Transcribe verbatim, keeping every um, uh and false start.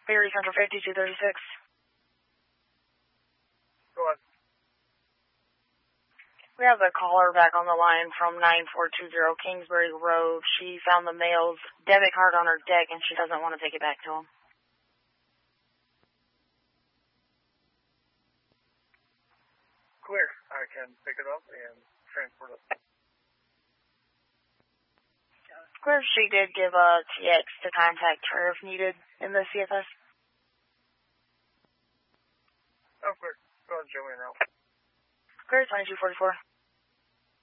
Erie Central fifty-two thirty-six. Go on. We have the caller back on the line from nine four two zero Kingsbury Road. She found the male's debit card on her deck and she doesn't want to take it back to him. Clear. I can pick it up and transport it. Clear. She did give a T X to contact her if needed in the C F S. Oh, clear. Go ahead, Joey, now. Clear, twenty-two forty-four.